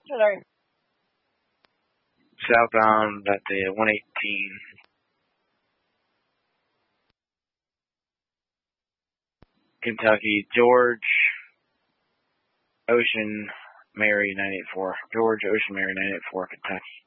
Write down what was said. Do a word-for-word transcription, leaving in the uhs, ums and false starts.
Hello. Southbound at the one eighteen. Kentucky, George, Ocean, Mary nine eight four. George, Ocean, Mary nine eight four, Kentucky.